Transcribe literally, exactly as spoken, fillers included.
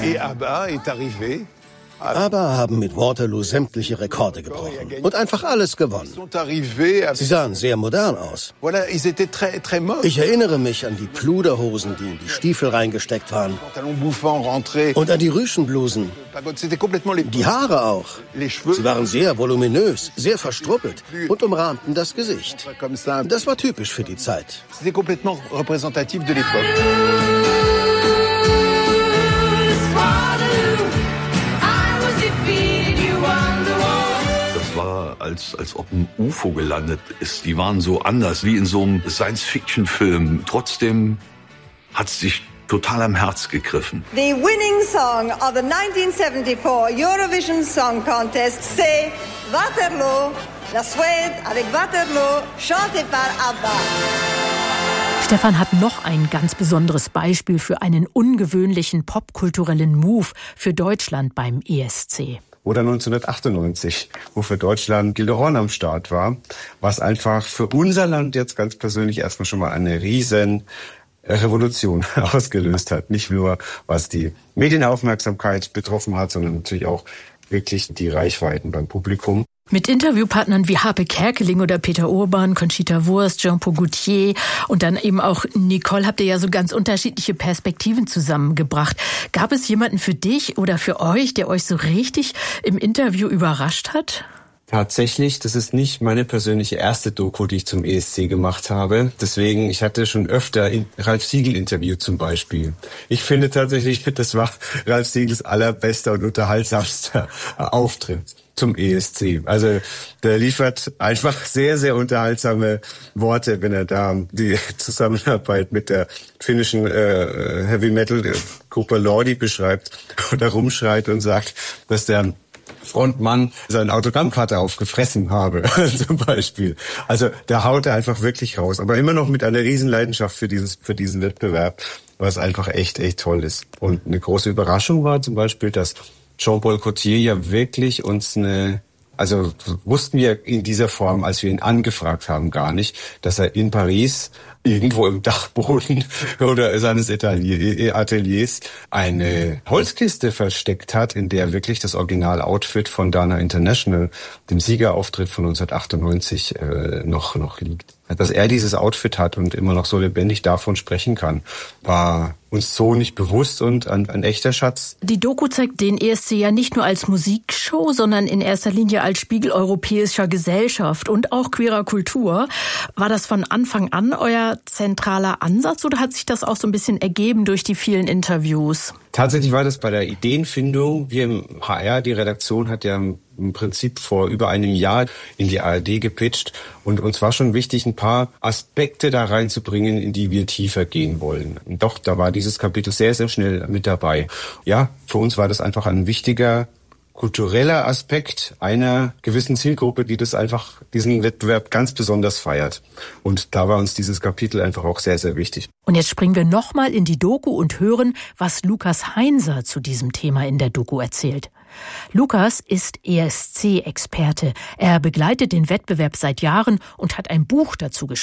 ABBA haben mit Waterloo sämtliche Rekorde gebrochen und einfach alles gewonnen. Sie sahen sehr modern aus. Ich erinnere mich an die Pluderhosen, die in die Stiefel reingesteckt waren. Und an die Rüschenblusen. Die Haare auch. Sie waren sehr voluminös, sehr verstruppelt und umrahmten das Gesicht. Das war typisch für die Zeit. Das war, als, als ob ein U F O gelandet ist. Die waren so anders, wie in so einem Science-Fiction-Film. Trotzdem hat es sich total am Herz gegriffen. The winning song of the nineteen seventy-four Eurovision Song Contest, c'est Waterloo, la Suède avec Waterloo, chanté par ABBA. Stefan hat noch ein ganz besonderes Beispiel für einen ungewöhnlichen popkulturellen Move für Deutschland beim E S C. Oder neunzehnhundertachtundneunzig, wo für Deutschland Gilde Horn am Start war, was einfach für unser Land jetzt ganz persönlich erstmal schon mal eine riesen Revolution ausgelöst hat. Nicht nur, was die Medienaufmerksamkeit betroffen hat, sondern natürlich auch wirklich die Reichweiten beim Publikum. Mit Interviewpartnern wie Harpe Kerkeling oder Peter Urban, Conchita Wurst, Jean-Paul Gaultier und dann eben auch Nicole habt ihr ja so ganz unterschiedliche Perspektiven zusammengebracht. Gab es jemanden für dich oder für euch, der euch so richtig im Interview überrascht hat? Tatsächlich, das ist nicht meine persönliche erste Doku, die ich zum E S C gemacht habe. Deswegen, ich hatte schon öfter ein Ralf Siegel-Interview zum Beispiel. Ich finde tatsächlich, das war Ralf Siegels allerbester und unterhaltsamster Auftritt zum E S C. Also der liefert einfach sehr, sehr unterhaltsame Worte, wenn er da die Zusammenarbeit mit der finnischen äh, Heavy-Metal-Gruppe Lordi beschreibt oder rumschreit und sagt, dass der Frontmann seine Autogrammkarte aufgefressen habe, zum Beispiel. Also der haut er einfach wirklich raus. Aber immer noch mit einer riesen Leidenschaft für dieses, für diesen Wettbewerb, was einfach echt, echt toll ist. Und eine große Überraschung war zum Beispiel, dass Jean-Paul Gaultier ja wirklich uns eine, also wussten wir in dieser Form, als wir ihn angefragt haben, gar nicht, dass er in Paris irgendwo im Dachboden oder seines Ateliers eine Holzkiste versteckt hat, in der wirklich das Original-Outfit von Dana International, dem Siegerauftritt von neunzehnhundertachtundneunzig, äh, noch, noch liegt. Dass er dieses Outfit hat und immer noch so lebendig davon sprechen kann, war uns so nicht bewusst und ein, ein echter Schatz. Die Doku zeigt den E S C ja nicht nur als Musikshow, sondern in erster Linie als Spiegel europäischer Gesellschaft und auch queerer Kultur. War das von Anfang an euer zentraler Ansatz oder hat sich das auch so ein bisschen ergeben durch die vielen Interviews? Tatsächlich war das bei der Ideenfindung. Wir im H R, die Redaktion hat ja im Prinzip vor über einem Jahr in die A R D gepitcht und uns war schon wichtig, ein paar Aspekte da reinzubringen, in die wir tiefer gehen wollen. Und doch, da war dieses Kapitel sehr, sehr schnell mit dabei. Ja, für uns war das einfach ein wichtiger kultureller Aspekt einer gewissen Zielgruppe, die das einfach, diesen Wettbewerb ganz besonders feiert. Und da war uns dieses Kapitel einfach auch sehr, sehr wichtig. Und jetzt springen wir nochmal in die Doku und hören, was Lukas Heinser zu diesem Thema in der Doku erzählt. Lukas ist E S C-Experte. Er begleitet den Wettbewerb seit Jahren und hat ein Buch dazu geschrieben.